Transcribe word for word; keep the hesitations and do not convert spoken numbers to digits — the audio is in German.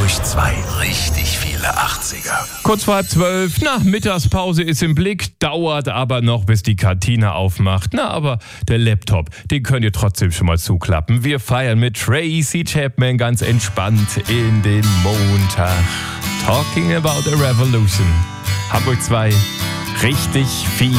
durch zwei. Richtig viele achtziger. Kurz vor halb zwölf, na, Mittagspause ist im Blick, dauert aber noch, bis die Kantine aufmacht. Na, aber der Laptop, den könnt ihr trotzdem schon mal zuklappen. Wir feiern mit Tracy Chapman ganz entspannt in den Montag. Talking about a Revolution. Hamburg zwei, richtig viel